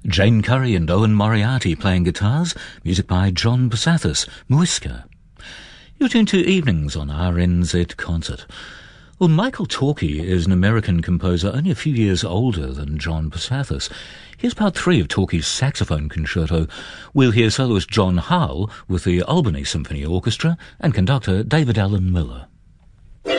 Jane Curry and Owen Moriarty playing guitars, music by John Passathis, Muisca. You're tuned to Evenings on RNZ Concert. Well, Michael Torke is an American composer only a few years older than John Passathis. Here's part 3 of Torke's saxophone concerto. We'll hear soloist John Howell with the Albany Symphony Orchestra and conductor David Allen Miller.